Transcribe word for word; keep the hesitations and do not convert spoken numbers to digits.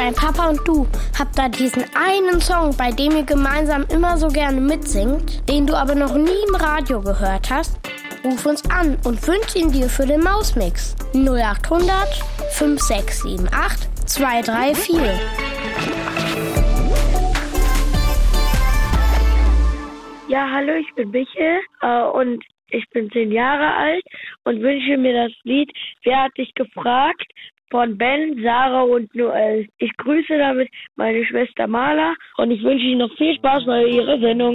dein Papa und du habt da diesen einen Song, bei dem ihr gemeinsam immer so gerne mitsingt, den du aber noch nie im Radio gehört hast, ruf uns an und wünsch ihn dir für den Mausmix. null acht hundert fünf sechs sieben acht zwei drei vier. Ja, hallo, ich bin Michael äh, und ich bin zehn Jahre alt und wünsche mir das Lied Wer hat dich gefragt? Von Ben, Sarah und Noel. Ich grüße damit meine Schwester Marla und ich wünsche Ihnen noch viel Spaß bei Ihrer Sendung.